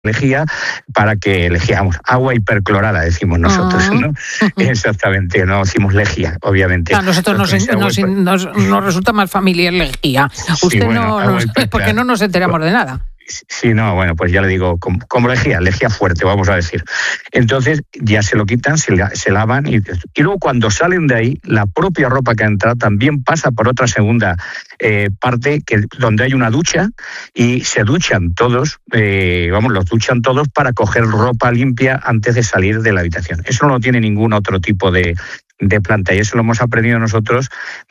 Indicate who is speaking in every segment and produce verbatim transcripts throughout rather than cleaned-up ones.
Speaker 1: lejía para que elegíamos agua hiperclorada, decimos nosotros, uh-huh. ¿no? Uh-huh. Exactamente, no decimos lejía, obviamente.
Speaker 2: A nosotros nos, nos, nos, nos resulta más familiar lejía. Usted sí, bueno, no, nos, porque no nos enteramos de nada.
Speaker 1: Sí, no, bueno, pues ya le digo, como, como lejía, lejía fuerte, vamos a decir. Entonces ya se lo quitan, se, se lavan y, y luego cuando salen de ahí, la propia ropa que ha entrado también pasa por otra segunda eh, parte que, donde hay una ducha y se duchan todos, eh, vamos, los duchan todos para coger ropa limpia antes de salir de la habitación. Eso no lo tiene ningún otro tipo de... de planta y eso lo hemos aprendido nosotros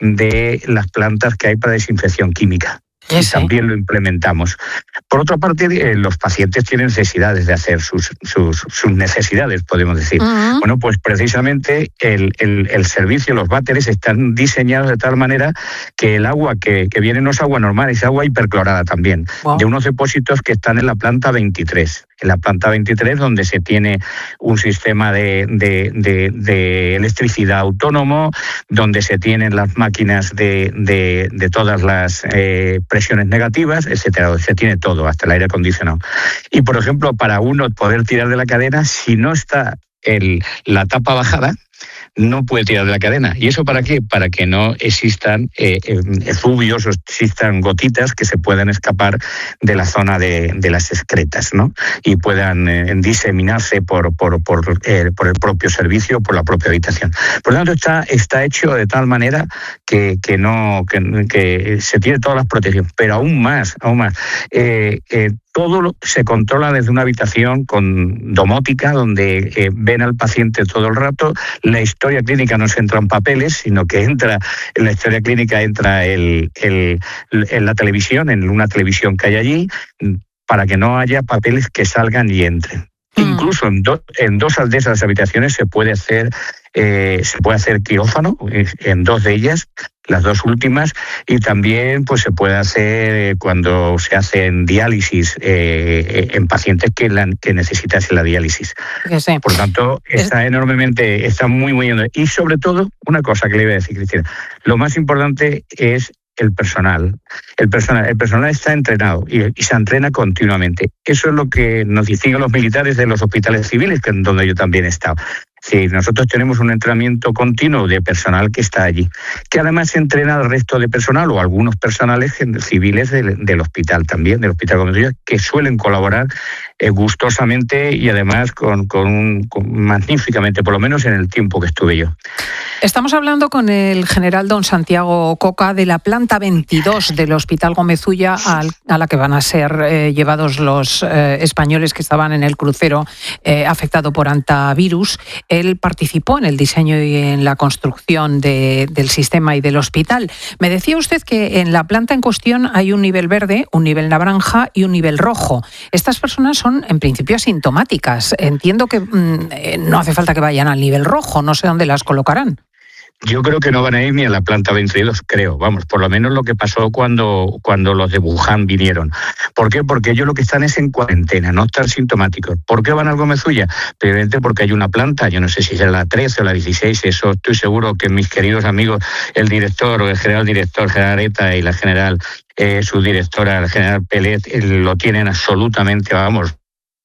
Speaker 1: de las plantas que hay para desinfección química. Y también lo implementamos. Por otra parte, eh, los pacientes tienen necesidades de hacer sus, sus, sus necesidades, podemos decir. Uh-huh. Bueno, pues precisamente el, el, el servicio, los váteres están diseñados de tal manera que el agua que, que viene no es agua normal, es agua hiperclorada también, wow. de unos depósitos que están en la planta veintitrés. En la planta veintitrés, donde se tiene un sistema de, de, de, de electricidad autónomo, donde se tienen las máquinas de, de, de todas las eh, presiones negativas, etcétera. Se tiene todo, hasta el aire acondicionado. Y, por ejemplo, para uno poder tirar de la cadena, si no está el, la tapa bajada, no puede tirar de la cadena. ¿Y eso para qué? Para que no existan eh, efluvios o existan gotitas que se puedan escapar de la zona de, de las excretas, ¿no? Y puedan eh, diseminarse por, por, por, eh, por el propio servicio o por la propia habitación. Por lo tanto, está, está hecho de tal manera que, que, no, que, que se tiene todas las protecciones. Pero aún más, aún más. Eh, eh, Todo se controla desde una habitación con domótica, donde eh, ven al paciente todo el rato. La historia clínica no se entra en papeles, sino que entra en la historia clínica entra el, el, en la televisión, en una televisión que hay allí, para que no haya papeles que salgan y entren. Mm. Incluso en, do, en dos de esas habitaciones se puede hacer eh, se puede hacer quirófano, en dos de ellas, las dos últimas, y también pues se puede hacer cuando se hacen diálisis eh, en pacientes que, la, que necesitan la diálisis. Sí. Por tanto, está es... enormemente, está muy, muy... Y sobre todo, una cosa que le iba a decir, Cristina, lo más importante es el personal. El personal, el personal está entrenado y, y se entrena continuamente. Eso es lo que nos distingue a los militares de los hospitales civiles, que en donde yo también he estado. Sí, nosotros tenemos un entrenamiento continuo de personal que está allí, que además entrena al resto de personal o algunos personales civiles del, del hospital también, del hospital comunitario, que suelen colaborar eh, gustosamente y además con, con, un, con magníficamente, por lo menos en el tiempo que estuve yo.
Speaker 2: Estamos hablando con el general don Santiago Coca de la planta veintidós del Hospital Gómez Ulla, al, a la que van a ser eh, llevados los eh, españoles que estaban en el crucero eh, afectado por hantavirus. Él participó en el diseño y en la construcción de, del sistema y del hospital. Me decía usted que en la planta en cuestión hay un nivel verde, un nivel naranja y un nivel rojo. Estas personas son, en principio, asintomáticas. Entiendo que mmm, no hace falta que vayan al nivel rojo, no sé dónde las colocarán.
Speaker 1: Yo creo que no van a ir ni a la planta veintidós, creo. Vamos, por lo menos lo que pasó cuando, cuando los de Wuhan vinieron. ¿Por qué? Porque ellos lo que están es en cuarentena, no están sintomáticos. ¿Por qué van al Gómez Ulla? Previamente porque hay una planta, yo no sé si es la trece o la dieciséis, eso estoy seguro que mis queridos amigos, el director, el general director, general Areta y la general eh, subdirectora, la general Pelet, eh, lo tienen absolutamente, vamos,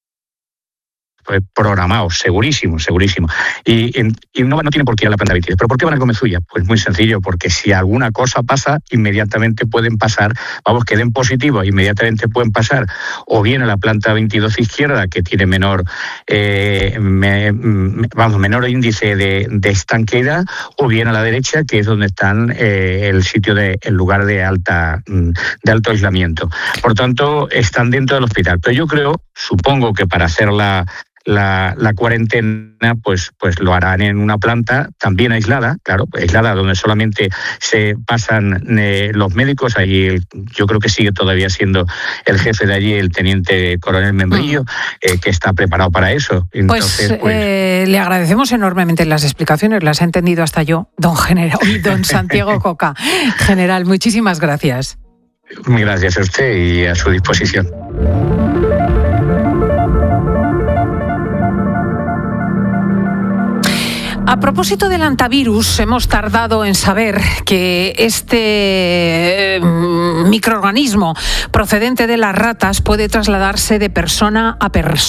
Speaker 1: programado, segurísimo, segurísimo. Y, y no, no tiene por qué ir a la planta veintidós. ¿Pero por qué van a Gómez Ulla? Pues muy sencillo, porque si alguna cosa pasa, inmediatamente pueden pasar, vamos, que den positivo, inmediatamente pueden pasar o bien a la planta veintidós izquierda, que tiene menor, eh, me, vamos, menor índice de, de estanqueidad, o bien a la derecha, que es donde están eh, el sitio de, el lugar de alta, de alto aislamiento. Por tanto, están dentro del hospital. Pero yo creo, supongo que para hacer la La, la cuarentena pues, pues lo harán en una planta también aislada, claro, aislada donde solamente se pasan eh, los médicos. Allí el, yo creo que sigue todavía siendo el jefe de allí, el teniente coronel Membrillo, eh, que está preparado para eso.
Speaker 2: Entonces, pues, pues... Eh, le agradecemos enormemente las explicaciones, las he entendido hasta yo, don general, don Santiago Coca. General, muchísimas gracias.
Speaker 1: Gracias a usted y a su disposición.
Speaker 2: A propósito del antivirus, hemos tardado en saber que este eh, microorganismo procedente de las ratas puede trasladarse de persona a persona.